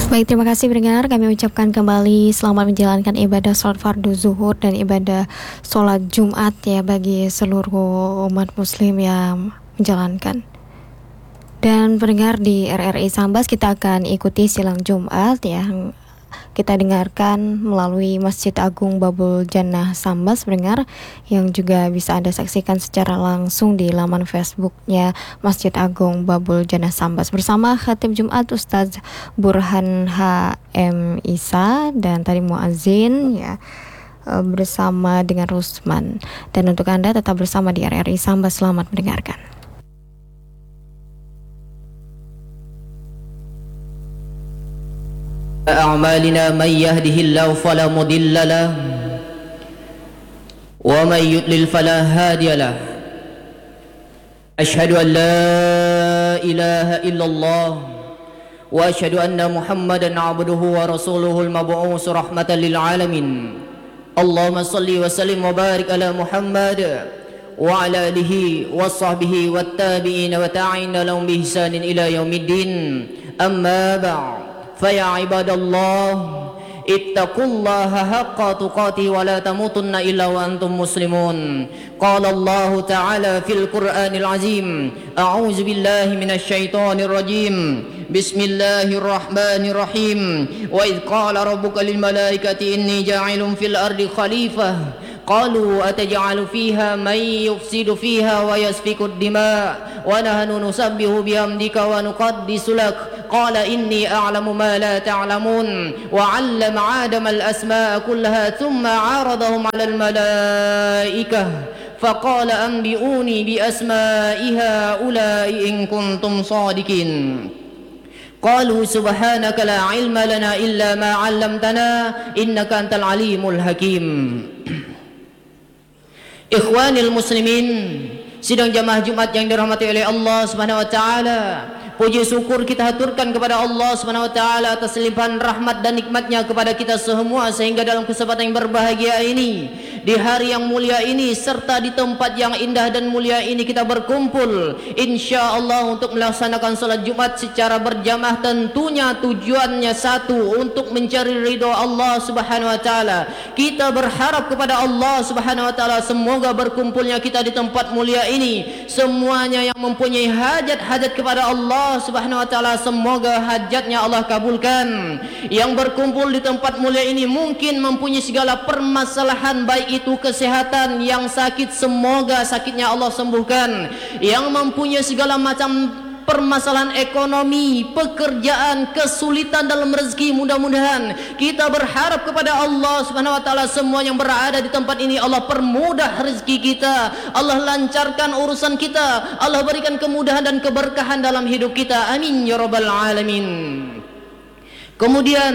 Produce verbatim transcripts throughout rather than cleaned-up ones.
Baik, terima kasih pendengar. Kami ucapkan kembali selamat menjalankan ibadah sholat fardu zuhur dan ibadah sholat Jumat ya bagi seluruh umat muslim yang menjalankan. Dan pendengar di R R I Sambas, kita akan ikuti silang Jumat yang kita dengarkan melalui Masjid Agung Babul Jannah Sambas, pendengar, yang juga bisa Anda saksikan secara langsung di laman Facebooknya Masjid Agung Babul Jannah Sambas bersama Khatib Jumat Ustadz Burhan H M Isa dan tadi muazin ya bersama dengan Rusman. Dan untuk Anda tetap bersama di R R I Sambas, selamat mendengarkan. أعمالنا من يهده الله فلا مضل له ومن يضلل فلا هادي له أشهد أن لا إله إلا الله وأشهد أن محمدا عبده ورسوله المبعوث رحمة للعالمين اللهم صل وسلم وبارك على محمد وعلى آله وصحبه والتابعين وتابعين لهم بإحسان إلى يوم الدين أما بعد فيا عباد الله اتقوا الله حق تقاته ولا تموتن إلا وأنتم مسلمون قال الله تعالى في القرآن العظيم أعوذ بالله من الشيطان الرجيم بسم الله الرحمن الرحيم وإذ قال ربك للملائكة إني جاعل في الأرض خليفة قالوا أتجعل فيها من يفسد فيها ويسفك الدماء ونحن نسبح بحمدك ونقدس لك قال إني أعلم ما لا تعلمون وعلم آدم الأسماء كلها ثم عارضهم على الملائكة فقال أنبئوني بأسماء هؤلاء إن كنتم صادقين قالوا سبحانك لا علم لنا إلا ما علمتنا إنك أنت العليم الحكيم. Ikhwanil muslimin, sidang jamaah Jumat yang dirahmati oleh Allah Subhanahu wa taala. Puji syukur kita haturkan kepada Allah Subhanahu wa taala atas limpahan rahmat dan nikmatnya kepada kita semua sehingga dalam kesempatan yang berbahagia ini, di hari yang mulia ini serta di tempat yang indah dan mulia ini kita berkumpul insyaallah untuk melaksanakan salat Jumat secara berjamaah. Tentunya tujuannya satu, untuk mencari ridha Allah Subhanahu wa taala. Kita berharap kepada Allah Subhanahu wa taala semoga berkumpulnya kita di tempat mulia ini semuanya yang mempunyai hajat-hajat kepada Allah Subhanahu wa taala semoga hajatnya Allah kabulkan. Yang berkumpul di tempat mulia ini mungkin mempunyai segala permasalahan, baik itu kesehatan, yang sakit semoga sakitnya Allah sembuhkan, yang mempunyai segala macam permasalahan ekonomi, pekerjaan, kesulitan dalam rezeki, mudah-mudahan kita berharap kepada Allah Subhanahu wa taala semua yang berada di tempat ini Allah permudah rezeki kita, Allah lancarkan urusan kita, Allah berikan kemudahan dan keberkahan dalam hidup kita, amin ya rabbal alamin. Kemudian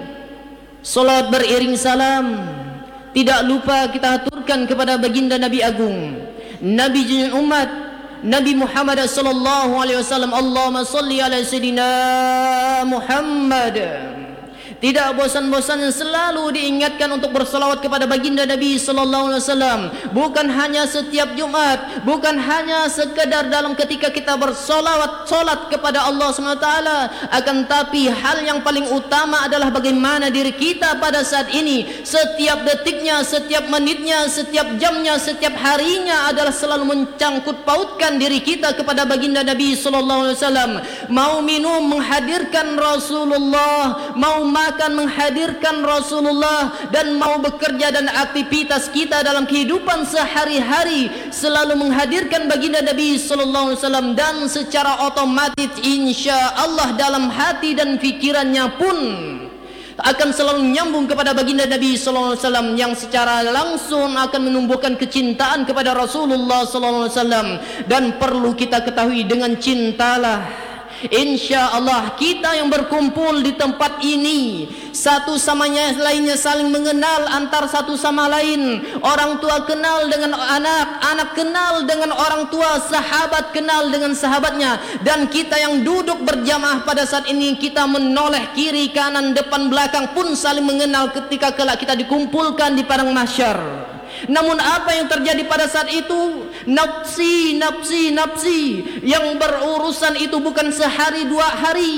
salat beriring salam tidak lupa kita aturkan kepada baginda Nabi Agung, Nabi junjungan umat, Nabi Muhammad sallallahu alaihi wasallam. Allahumma salli ala sayyidina Muhammad. Tidak bosan-bosan selalu diingatkan untuk bersalawat kepada baginda Nabi sallallahu alaihi wasallam. Bukan hanya setiap Jumat, bukan hanya sekedar dalam ketika kita bersalawat salat kepada Allah subhanahu wa taala, akan tapi hal yang paling utama adalah bagaimana diri kita pada saat ini, setiap detiknya, setiap menitnya, setiap jamnya, setiap harinya adalah selalu mencangkut pautkan diri kita kepada baginda Nabi sallallahu alaihi wasallam. Mau minum menghadirkan Rasulullah, mau makan menghadirkan Rasulullah, dan mau bekerja dan aktivitas kita dalam kehidupan sehari-hari selalu menghadirkan baginda Nabi sallallahu alaihi wasallam, dan secara otomatis insya Allah dalam hati dan pikirannya pun akan selalu nyambung kepada baginda Nabi sallallahu alaihi wasallam, yang secara langsung akan menumbuhkan kecintaan kepada Rasulullah sallallahu alaihi wasallam. Dan perlu kita ketahui, dengan cintalah insya Allah kita yang berkumpul di tempat ini satu sama lainnya saling mengenal antar satu sama lain. Orang tua kenal dengan anak, anak kenal dengan orang tua, sahabat kenal dengan sahabatnya. Dan kita yang duduk berjamaah pada saat ini, kita menoleh kiri kanan depan belakang pun saling mengenal ketika kelak kita dikumpulkan di padang mahsyar. Namun apa yang terjadi pada saat itu? Nafsi, nafsi, nafsi. Yang berurusan itu bukan sehari dua hari.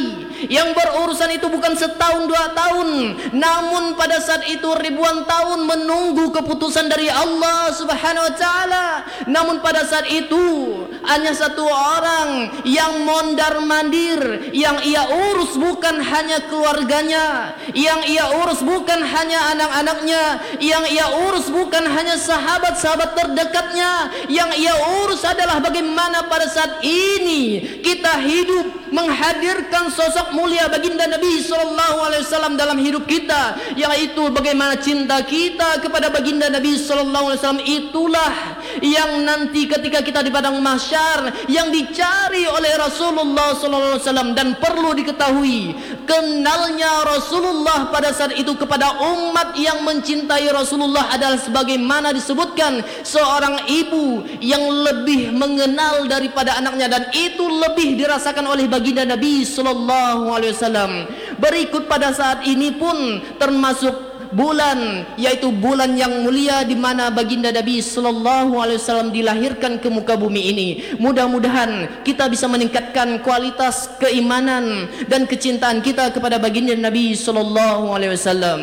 Yang berurusan itu bukan setahun dua tahun, namun pada saat itu ribuan tahun menunggu keputusan dari Allah Subhanahu wa taala. Namun pada saat itu hanya satu orang yang mondar-mandir, yang ia urus bukan hanya keluarganya, yang ia urus bukan hanya anak-anaknya, yang ia urus bukan hanya sahabat-sahabat terdekatnya, yang ia urus adalah bagaimana pada saat ini kita hidup menghadirkan sosok mulia baginda Nabi sallallahu alaihi wasallam dalam hidup kita, yaitu bagaimana cinta kita kepada baginda Nabi sallallahu alaihi wasallam. Itulah yang nanti ketika kita di padang mahsyar yang dicari oleh Rasulullah sallallahu alaihi wasallam. Dan perlu diketahui, kenalnya Rasulullah pada saat itu kepada umat yang mencintai Rasulullah adalah sebagaimana disebutkan seorang ibu yang lebih mengenal daripada anaknya, dan itu lebih dirasakan oleh baginda Nabi sallallahu alaihi wasallam. Berikut pada saat ini pun termasuk bulan, yaitu bulan yang mulia di mana baginda Nabi sallallahu alaihi wasallam dilahirkan ke muka bumi ini. Mudah-mudahan kita bisa meningkatkan kualitas keimanan dan kecintaan kita kepada baginda Nabi sallallahu alaihi wasallam.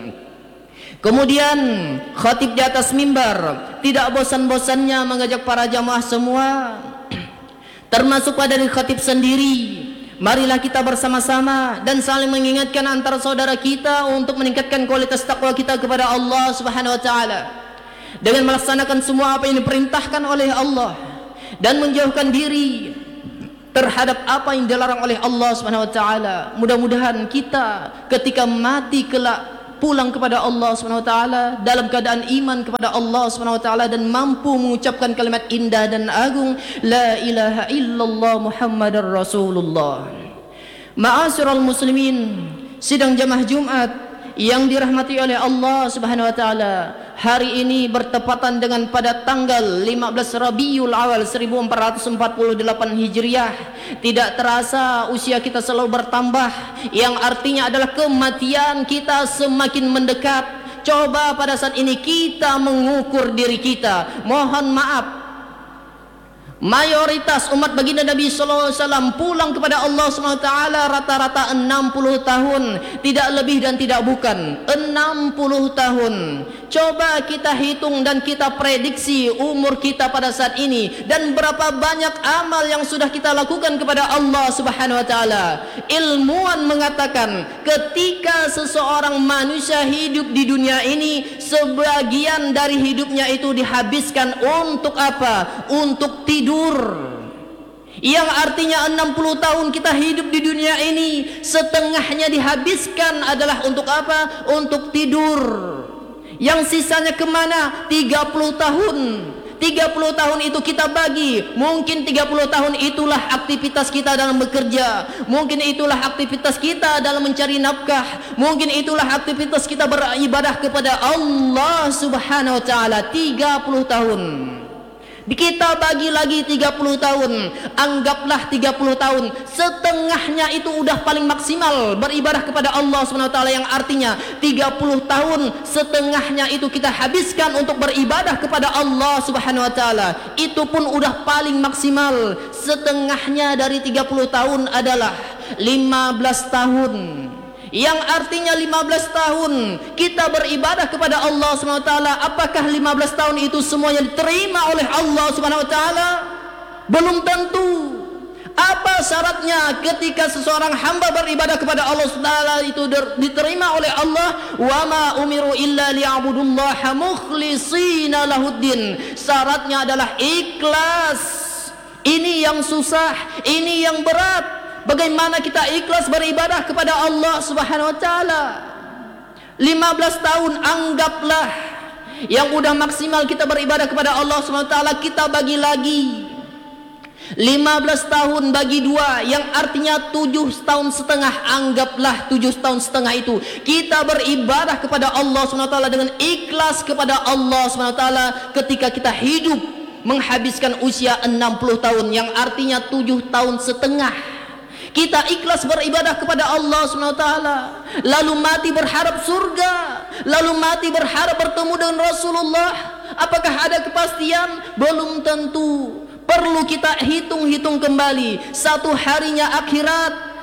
Kemudian khatib di atas mimbar tidak bosan-bosannya mengajak para jamaah semua, termasuk pada diri khatib sendiri, marilah kita bersama-sama dan saling mengingatkan antara saudara kita untuk meningkatkan kualitas takwa kita kepada Allah Subhanahu wa taala dengan melaksanakan semua apa yang diperintahkan oleh Allah dan menjauhkan diri terhadap apa yang dilarang oleh Allah Subhanahu wa taala. Mudah-mudahan kita ketika mati kelak pulang kepada Allah Subhanahu wa taala dalam keadaan iman kepada Allah Subhanahu wa taala dan mampu mengucapkan kalimat indah dan agung, la ilaha illallah Muhammadar Rasulullah. Ma'asyiral muslimin, sidang jamaah Jumat yang dirahmati oleh Allah Subhanahu wa taala, hari ini bertepatan dengan pada tanggal lima belas Rabiul Awal seribu empat ratus empat puluh delapan Hijriah. Tidak terasa usia kita selalu bertambah, yang artinya adalah kematian kita semakin mendekat. Coba pada saat ini kita mengukur diri kita. Mohon maaf, mayoritas umat baginda Nabi sallallahu alaihi wasallam pulang kepada Allah subhanahu wa taala rata-rata enam puluh tahun, tidak lebih dan tidak bukan, enam puluh tahun. Coba kita hitung dan kita prediksi umur kita pada saat ini dan berapa banyak amal yang sudah kita lakukan kepada Allah Subhanahu wa taala. Ilmuwan mengatakan ketika seseorang manusia hidup di dunia ini, sebagian dari hidupnya itu dihabiskan untuk apa? Untuk tidur. Yang artinya enam puluh tahun kita hidup di dunia ini, setengahnya dihabiskan adalah untuk apa? Untuk tidur. Yang sisanya kemana? tiga puluh tahun. tiga puluh tahun itu kita bagi. Mungkin tiga puluh tahun itulah aktivitas kita dalam bekerja. Mungkin itulah aktivitas kita dalam mencari nafkah. Mungkin itulah aktivitas kita beribadah kepada Allah Subhanahu wa taala. tiga puluh tahun. Kita bagi lagi tiga puluh tahun. Anggaplah tiga puluh tahun, setengahnya itu udah paling maksimal beribadah kepada Allah Subhanahu wa taala, yang artinya tiga puluh tahun setengahnya itu kita habiskan untuk beribadah kepada Allah Subhanahu wa taala. Itu pun udah paling maksimal. Setengahnya dari tiga puluh tahun adalah lima belas tahun. Yang artinya lima belas tahun kita beribadah kepada Allah Subhanahu wa taala. Apakah lima belas tahun itu semuanya diterima oleh Allah Subhanahu wa taala? Belum tentu. Apa syaratnya ketika seseorang hamba beribadah kepada Allah Subhanahu wa taala itu diterima oleh Allah? Wa ma umiru illa liya'budullaha mukhlishina lahuddin. Syaratnya adalah ikhlas. Ini yang susah, ini yang berat. Bagaimana kita ikhlas beribadah kepada Allah Subhanahu wa taala? lima belas tahun anggaplah yang udah maksimal kita beribadah kepada Allah Subhanahu wa taala, kita bagi lagi. lima belas tahun bagi dua, yang artinya tujuh tahun setengah. Anggaplah tujuh tahun setengah itu kita beribadah kepada Allah Subhanahu wa taala dengan ikhlas kepada Allah Subhanahu wa taala ketika kita hidup menghabiskan usia enam puluh tahun, yang artinya tujuh tahun setengah. Kita ikhlas beribadah kepada Allah subhanahu wa taala, lalu mati berharap surga, lalu mati berharap bertemu dengan Rasulullah. Apakah ada kepastian? Belum tentu. Perlu kita hitung-hitung kembali. Satu harinya akhirat,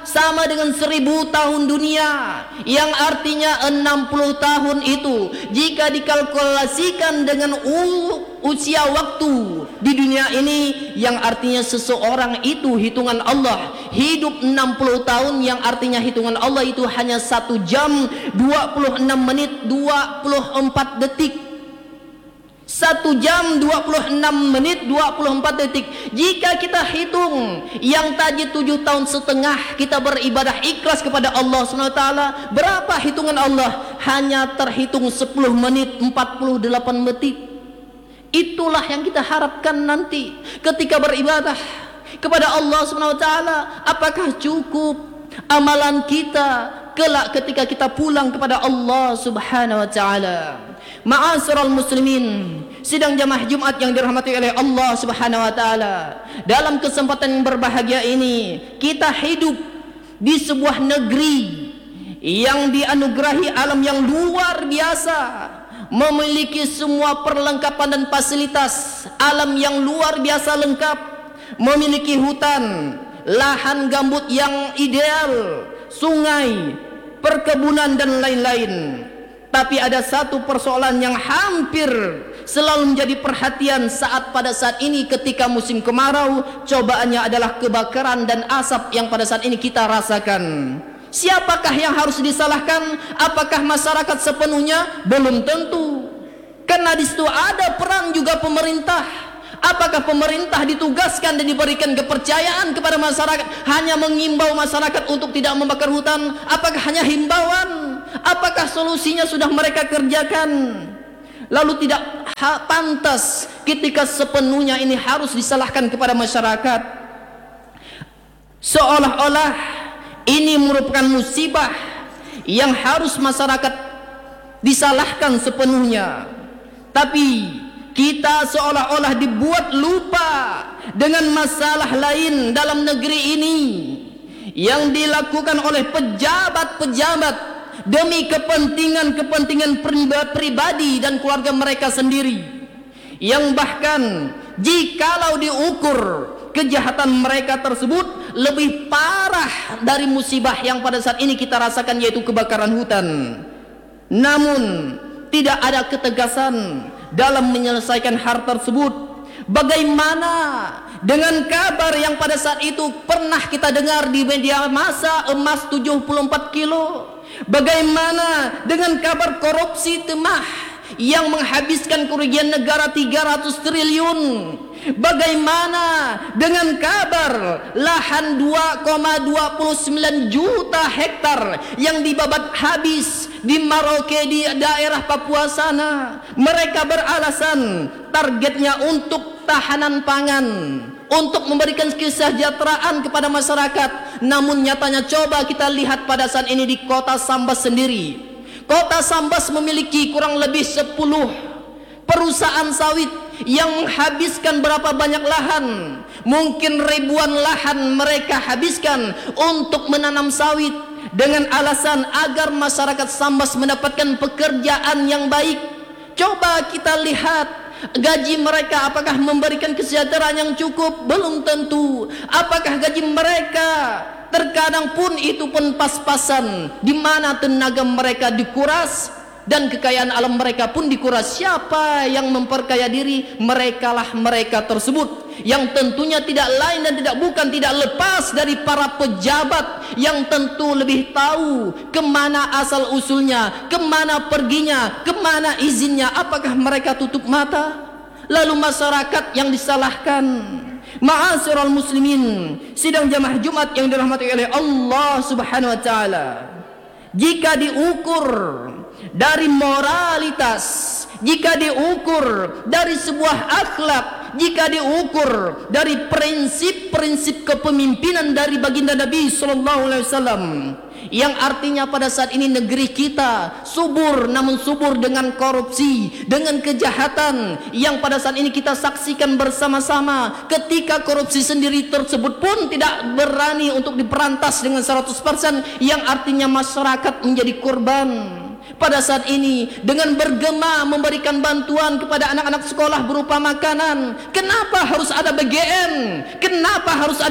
sama dengan seribu tahun dunia, yang artinya enam puluh tahun itu jika dikalkulasikan dengan usia waktu di dunia ini, yang artinya seseorang itu hitungan Allah hidup enam puluh tahun, yang artinya hitungan Allah itu hanya satu jam dua puluh enam menit dua puluh empat detik. Satu jam dua puluh enam menit dua puluh empat detik. Jika kita hitung yang tadi tujuh tahun setengah kita beribadah ikhlas kepada Allah subhanahu wa taala, berapa hitungan Allah? Hanya terhitung sepuluh menit empat puluh delapan detik. Itulah yang kita harapkan nanti ketika beribadah kepada Allah subhanahu wa taala. Apakah cukup amalan kita kelak ketika kita pulang kepada Allah subhanahu wa taala? Ma'asyiral muslimin, sidang jamaah Jumat yang dirahmati oleh Allah subhanahu wa ta'ala, dalam kesempatan yang berbahagia ini kita hidup di sebuah negeri yang dianugerahi alam yang luar biasa, memiliki semua perlengkapan dan fasilitas alam yang luar biasa lengkap, memiliki hutan, lahan gambut yang ideal, sungai, perkebunan dan lain-lain. Tapi ada satu persoalan yang hampir selalu menjadi perhatian saat pada saat ini ketika musim kemarau. Cobaannya adalah kebakaran dan asap yang pada saat ini kita rasakan. Siapakah yang harus disalahkan? Apakah masyarakat sepenuhnya? Belum tentu. Karena di situ ada peran juga pemerintah. Apakah pemerintah ditugaskan dan diberikan kepercayaan kepada masyarakat hanya mengimbau masyarakat untuk tidak membakar hutan? Apakah hanya himbauan? Apakah solusinya sudah mereka kerjakan? Lalu tidak pantas ketika sepenuhnya ini harus disalahkan kepada masyarakat, seolah-olah ini merupakan musibah yang harus masyarakat disalahkan sepenuhnya. Tapi kita seolah-olah dibuat lupa dengan masalah lain dalam negeri ini yang dilakukan oleh pejabat-pejabat demi kepentingan-kepentingan pribadi dan keluarga mereka sendiri, yang bahkan jikalau diukur kejahatan mereka tersebut lebih parah dari musibah yang pada saat ini kita rasakan, yaitu kebakaran hutan. Namun tidak ada ketegasan dalam menyelesaikan hal tersebut. Bagaimana dengan kabar yang pada saat itu pernah kita dengar di media massa, emas tujuh puluh empat kilo? Bagaimana dengan kabar korupsi timah yang menghabiskan kerugian negara tiga ratus triliun? Bagaimana dengan kabar lahan dua koma dua sembilan juta hektar yang dibabat habis di Merauke, di daerah Papua sana? Mereka beralasan targetnya untuk tahanan pangan, untuk memberikan kesejahteraan kepada masyarakat. Namun nyatanya coba kita lihat pada saat ini di kota Sambas sendiri. Kota Sambas memiliki kurang lebih sepuluh perusahaan sawit yang menghabiskan berapa banyak lahan. Mungkin ribuan lahan mereka habiskan untuk menanam sawit dengan alasan agar masyarakat Sambas mendapatkan pekerjaan yang baik. Coba kita lihat gaji mereka, apakah memberikan kesejahteraan yang cukup? Belum tentu. Apakah gaji mereka terkadang pun itu pun pas-pasan, di mana tenaga mereka dikuras dan kekayaan alam mereka pun dikuras. Siapa yang memperkaya diri? Merekalah mereka tersebut, yang tentunya tidak lain dan tidak bukan tidak lepas dari para pejabat yang tentu lebih tahu kemana asal usulnya, kemana perginya, kemana izinnya. Apakah mereka tutup mata? Lalu masyarakat yang disalahkan. Ma'asyiral muslimin, sidang jamaah Jumat yang dirahmati oleh Allah subhanahu wa ta'ala, jika diukur dari moralitas, jika diukur dari sebuah akhlak, jika diukur dari prinsip-prinsip kepemimpinan dari baginda Nabi sallallahu alaihi wasallam, yang artinya pada saat ini negeri kita subur, namun subur dengan korupsi, dengan kejahatan yang pada saat ini kita saksikan bersama-sama. Ketika korupsi sendiri tersebut pun tidak berani untuk diperantas dengan seratus persen, yang artinya masyarakat menjadi korban. Pada saat ini dengan bergema memberikan bantuan kepada anak-anak sekolah berupa makanan. Kenapa harus ada B G M? Kenapa harus ada